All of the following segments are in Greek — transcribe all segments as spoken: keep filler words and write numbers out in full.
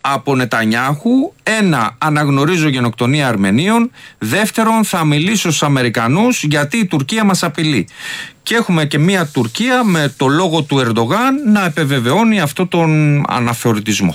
από Νετανιάχου. Ένα, αναγνωρίζω γενοκτονία Αρμενίων. Δεύτερον, θα μιλήσω στους Αμερικανούς γιατί η Τουρκία μας απειλεί. Και έχουμε και μια Τουρκία με το λόγο του Ερντογάν να επιβεβαιώνει αυτό τον αναθεωρητισμό.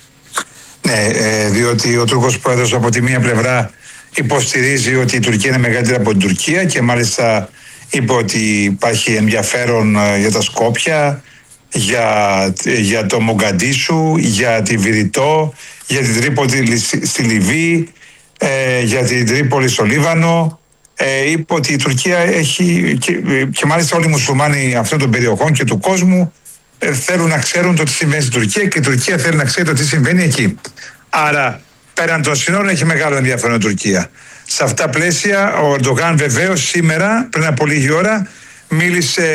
Ναι, ε, διότι ο Τούρκος πρόεδρος από τη μία πλευρά υποστηρίζει ότι η Τουρκία είναι μεγαλύτερη από την Τουρκία και μάλιστα είπε ότι υπάρχει ενδιαφέρον για τα Σκόπια, για, για το Μογκαντίσου, για τη Βηρητό, για την Τρίπολη στη Λιβύη, ε, για την Τρίπολη στο Λίβανο. Ε, είπε ότι η Τουρκία έχει, και, και μάλιστα όλοι οι μουσουλμάνοι αυτών των περιοχών και του κόσμου ε, θέλουν να ξέρουν το τι συμβαίνει στην Τουρκία και η Τουρκία θέλει να ξέρει το τι συμβαίνει εκεί. Άρα, πέραν των συνόρων έχει μεγάλο ενδιαφέρον η Τουρκία. Σε αυτά τα πλαίσια, ο Ερντογάν βεβαίως σήμερα, πριν από λίγη ώρα, μίλησε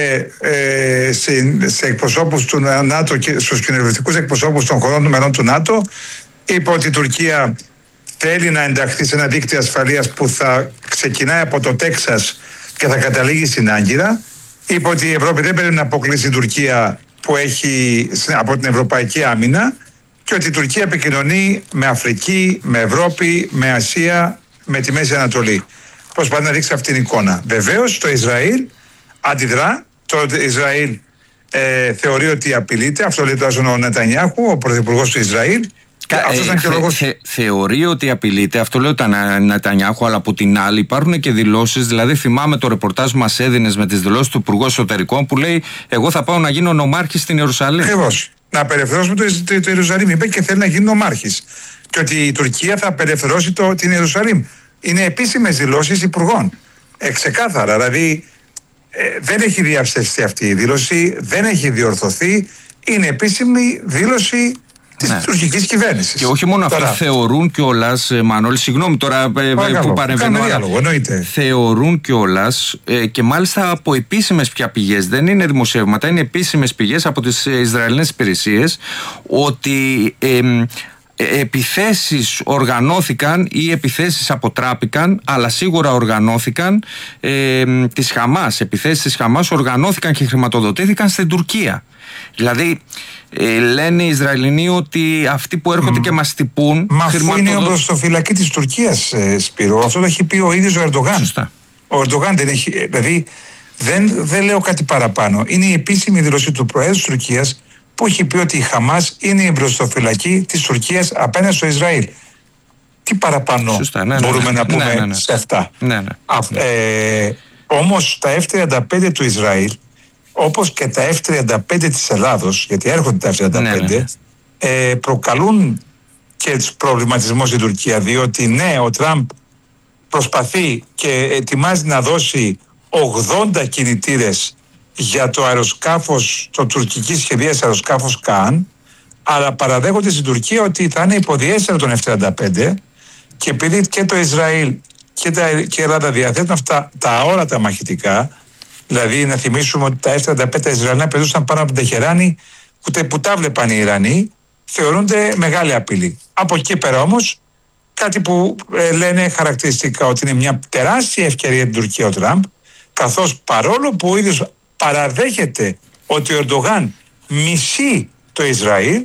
ε, σε, σε εκπροσώπους του ΝΑΤΟ και στους κοινοβουλευτικούς εκπροσώπους των χωρών των μελών του ΝΑΤΟ. Είπε ότι η Τουρκία θέλει να ενταχθεί σε ένα δίκτυο ασφαλείας που θα ξεκινάει από το Τέξας και θα καταλήγει στην Άγκυρα. Είπε ότι η Ευρώπη δεν πρέπει να αποκλείσει την Τουρκία που έχει από την Ευρωπαϊκή Άμυνα και ότι η Τουρκία επικοινωνεί με Αφρική, με Ευρώπη, με Ασία, με τη Μέση Ανατολή. Προσπαθεί να δείξει αυτήν την εικόνα. Βεβαίως το Ισραήλ αντιδρά. Το Ισραήλ ε, θεωρεί ότι απειλείται. Αυτό λέει τώρα ο Νετανιάχου, ο πρωθυπουργός του Ισραήλ. Ε, θε, λόγος... θε, θεωρεί ότι απειλείται, αυτό λέει ο Νετανιάχου, αλλά από την άλλη υπάρχουν και δηλώσεις. Δηλαδή, θυμάμαι το ρεπορτάζ που μας έδινες με τις δηλώσεις του Υπουργού Εσωτερικών που λέει: εγώ θα πάω να γίνω νομάρχης στην Ιερουσαλήμ. Ακριβώς. Να απελευθερώσουμε το, το, το Ιερουσαλήμ. Είπε και θέλει να γίνει νομάρχης. Και ότι η Τουρκία θα απελευθερώσει το, την Ιερουσαλήμ. Είναι επίσημες δηλώσεις υπουργών. Ε, ξεκάθαρα. Δηλαδή, ε, δεν έχει διαψευστεί αυτή η δήλωση, δεν έχει διορθωθεί. Είναι επίσημη δήλωση της ναι. τουρκικής κυβέρνησης. Και όχι μόνο τώρα, αυτό, θεωρούν κιόλας, Μανώλη, συγγνώμη τώρα Παρακαλώ, που παρεμβαίνω, διάλογο, θεωρούν κιόλας ε, και μάλιστα από επίσημες πια πηγές, δεν είναι δημοσιεύματα, είναι επίσημες πηγές από τις Ισραηλινές υπηρεσίες, ότι ε, επιθέσεις οργανώθηκαν ή επιθέσεις αποτράπηκαν, αλλά σίγουρα οργανώθηκαν ε, της Χαμάς. Επιθέσεις της Χαμάς οργανώθηκαν και χρηματοδοτήθηκαν στην Τουρκία. Δηλαδή ε, λένε οι Ισραηλινοί ότι αυτοί που έρχονται mm. και μας τυπούν. Μα αφού χρηματοδο... είναι μπροστοφυλακή της Τουρκίας, ε, Σπύρο, αυτό το έχει πει ο ίδιος ο Ερντογάν. Σωστά. Ο Ερντογάν δεν έχει. Δηλαδή δεν, δεν λέω κάτι παραπάνω. Είναι η επίσημη δήλωση του Προέδρου της Τουρκίας που έχει πει ότι η Χαμάς είναι η μπροστοφυλακή της Τουρκίας απέναντι στο Ισραήλ. Τι παραπάνω Σωστά, ναι, μπορούμε ναι, ναι, να πούμε ναι, ναι, ναι. σε αυτά. Ναι, ναι. Α, ε, όμως τα εφ τριάντα πέντε του Ισραήλ, όπως και τα εφ τριάντα πέντε της Ελλάδος, γιατί έρχονται τα εφ τριάντα πέντε, ναι, ναι, ναι. Ε, προκαλούν και τους προβληματισμούς στην Τουρκία, διότι ναι, ο Τραμπ προσπαθεί και ετοιμάζει να δώσει ογδόντα κινητήρες για το αεροσκάφος, το τουρκική σχεδίαση αεροσκάφος Καν, αλλά παραδέχονται στην Τουρκία ότι θα είναι υποδιέστερο των εφ τριάντα πέντε και επειδή και το Ισραήλ και, τα, και η Ελλάδα διαθέτουν αυτά τα αόρατα μαχητικά, δηλαδή να θυμίσουμε ότι τα εφ τριάντα πέντε Ισραηλινά πετούσαν πάνω από την Τεχεράνη, ούτε που τα βλέπαν οι Ιρανοί, θεωρούνται μεγάλη απειλή. Από εκεί πέρα όμως, κάτι που ε, λένε χαρακτηριστικά ότι είναι μια τεράστια ευκαιρία για την Τουρκία ο Τραμπ, καθώς παρόλο που ο ίδιος παραδέχεται ότι ο Ερντογάν μισεί το Ισραήλ,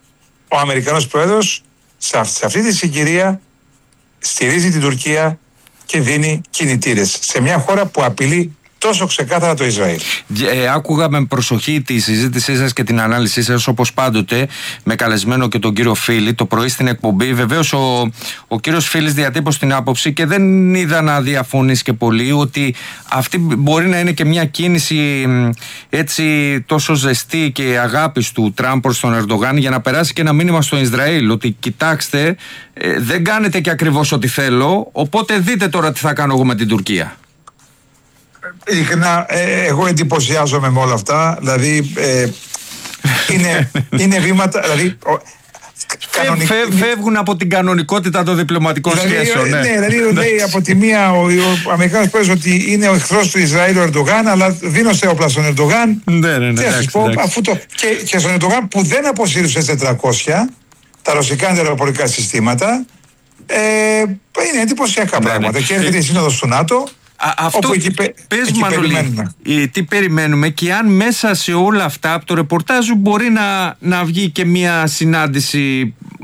ο Αμερικανός Πρόεδρος σε αυτή τη συγκυρία στηρίζει την Τουρκία και δίνει κινητήρες σε μια χώρα που απειλεί τόσο ξεκάθαρα το Ισραήλ. Ε, άκουγα με προσοχή τη συζήτησή σας και την ανάλυση σας, όπως πάντοτε, με καλεσμένο και τον κύριο Φίλη το πρωί στην εκπομπή. Βεβαίως ο, ο κύριος Φίλης διατύπωσε την άποψη και δεν είδα να διαφωνήσει και πολύ, ότι αυτή μπορεί να είναι και μια κίνηση έτσι τόσο ζεστή και αγάπης του Τραμπ προς τον Ερντογάν για να περάσει και ένα μήνυμα στο Ισραήλ ότι κοιτάξτε, ε, δεν κάνετε και ακριβώς ό,τι θέλω, οπότε δείτε τώρα τι θα κάνω εγώ με την Τουρκία. Ειλικρινά, ε, εγώ εντυπωσιάζομαι με όλα αυτά. Δηλαδή, ε, είναι, είναι βήματα. Δηλαδή, κανονικ... Φε, φεύγουν από την κανονικότητα των διπλωματικών δηλαδή, σχέσεων. Ναι, ναι, δηλαδή λέει από τη μία ο, ο Αμερικάνος Πρόεδρος ότι είναι ο εχθρός του Ισραήλ ο Ερντογάν, αλλά δίνω σε όπλα στον Ερντογάν. Ναι, ναι, ναι. Τι εντάξει, πω, εντάξει. Αφού το, και, και στον Ερντογάν που δεν αποσύρουσε τετρακόσια τα ρωσικά αντιαεροπορικά συστήματα. Ε, είναι εντυπωσιακά ναι, πράγματα. Ναι. Και έρχεται η σύνοδος του ΝΑΤΟ. Α, αυτό εκεί, πες Μανώλη, τι περιμένουμε και αν μέσα σε όλα αυτά από το ρεπορτάζ μπορεί να, να βγει και μια συνάντηση